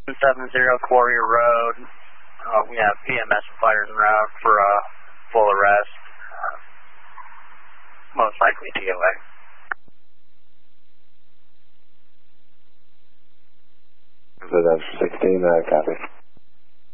70 Quarry Road. We have PMS fighters en route for full arrest. Most likely TOA. So that's 16, copy.